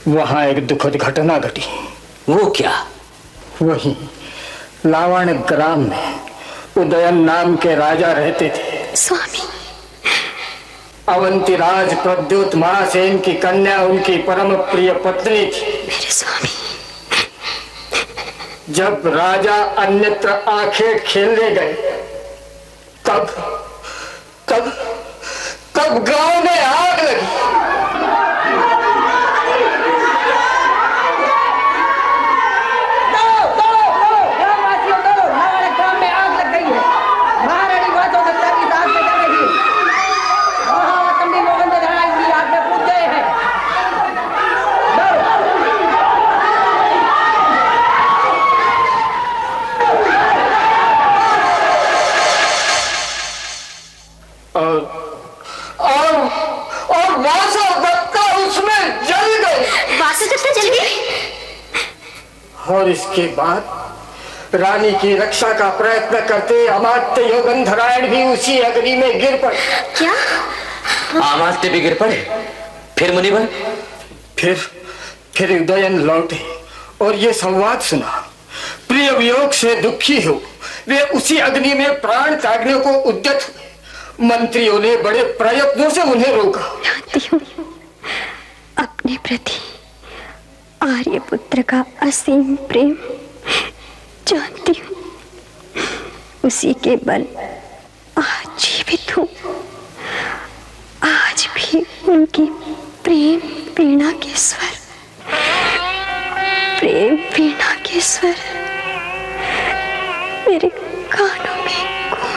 वहां एक दुखद घटना घटी। वो क्या? वही लावण्य ग्राम में उदयन नाम के राजा रहते थे। स्वामी, अवंतीराज प्रद्योत महासेन की कन्या उनकी परम प्रिय पत्नी थी। मेरे स्वामी, जब राजा अन्यत्र आखेट खेलने गए तब तब तब गांव में आग लगी। और वासवदत्ता उसमें जल गई। वासवदत्ता जल गई? और इसके बाद रानी की रक्षा का प्रयत्न करते अमात्य योगंधरायण भी उसी अग्नि में गिर पड़े। क्या? अमात्य भी गिर पड़े? फिर मुनिवर? फिर उदयन लौटे और ये संवाद सुना। प्रिय वियोग से दुखी हो वे उसी अग्नि में प्राण त्यागने को उद्यत हुए। मंत्रियों ने बड़े प्रयत्नों से उन्हें रोका। जानती हूँ अपने प्रति आर्यपुत्र का असीम प्रेम, जानती हूँ उसी के बल आज जीवित हूँ। आज भी उनकी